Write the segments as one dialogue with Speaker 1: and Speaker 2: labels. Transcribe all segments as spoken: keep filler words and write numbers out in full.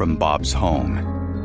Speaker 1: from Bob's home.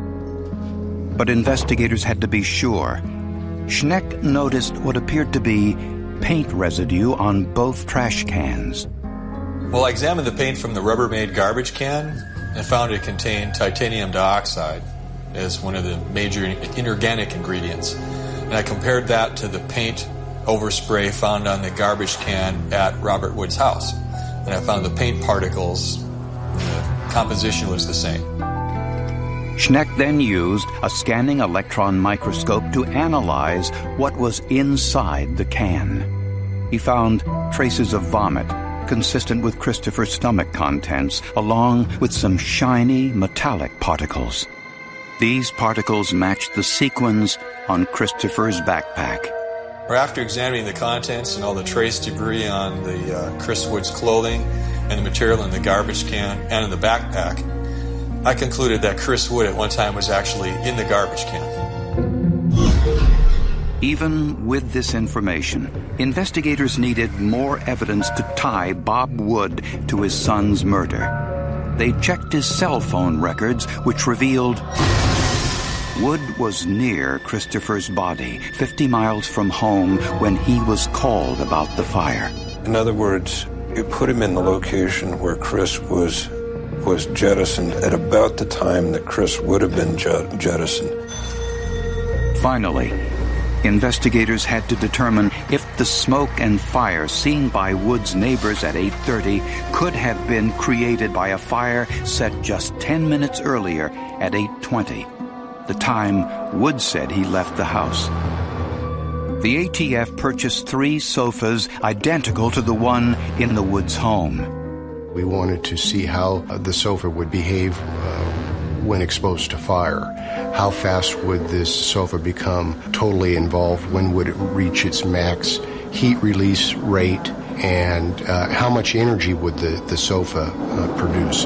Speaker 1: But investigators had to be sure. Schneck noticed what appeared to be paint residue on both trash cans.
Speaker 2: Well, I examined the paint from the Rubbermaid garbage can and found it contained titanium dioxide as one of the major inorganic ingredients. And I compared that to the paint overspray found on the garbage can at Robert Wood's house. And I found the paint particles, the composition was the same.
Speaker 1: Schneck then used a scanning electron microscope to analyze what was inside the can. He found traces of vomit, consistent with Christopher's stomach contents, along with some shiny metallic particles. These particles matched the sequins on Christopher's backpack.
Speaker 2: After examining the contents and all the trace debris on the uh, Chris Wood's clothing and the material in the garbage can and in the backpack, I concluded that Chris Wood at one time was actually in the garbage can.
Speaker 1: Even with this information, investigators needed more evidence to tie Bob Wood to his son's murder. They checked his cell phone records, which revealed Wood was near Christopher's body, fifty miles from home, when he was called about the fire.
Speaker 3: In other words, you put him in the location where Chris was was jettisoned at about the time that Chris would have been jet- jettisoned.
Speaker 1: Finally, investigators had to determine if the smoke and fire seen by Wood's neighbors at eight thirty could have been created by a fire set just ten minutes earlier at eight twenty. The time Wood said he left the house. The A T F purchased three sofas identical to the one in the Woods' home.
Speaker 4: We wanted to see how the sofa would behave uh, when exposed to fire. How fast would this sofa become totally involved? When would it reach its max heat release rate? And uh, how much energy would the, the sofa uh, produce?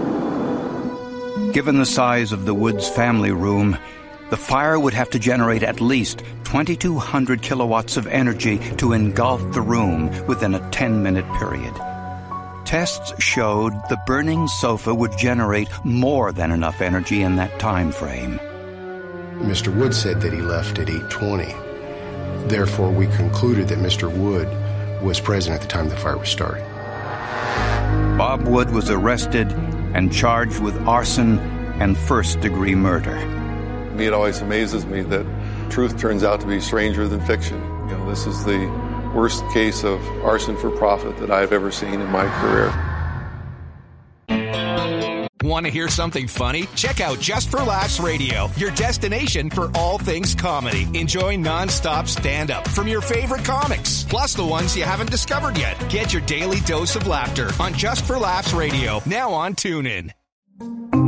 Speaker 1: Given the size of the Woods family room, the fire would have to generate at least twenty-two hundred kilowatts of energy to engulf the room within a ten-minute period. Tests showed the burning sofa would generate more than enough energy in that time frame.
Speaker 4: Mister Wood said that he left at eight twenty. Therefore, we concluded that Mister Wood was present at the time the fire was started.
Speaker 1: Bob Wood was arrested and charged with arson and first-degree murder.
Speaker 5: It always amazes me that truth turns out to be stranger than fiction. You know, this is the worst case of arson for profit that I've ever seen in my career.
Speaker 6: Want to hear something funny? Check out Just for Laughs Radio, your destination for all things comedy. Enjoy nonstop stand-up from your favorite comics, plus the ones you haven't discovered yet. Get your daily dose of laughter on Just for Laughs Radio, now on TuneIn.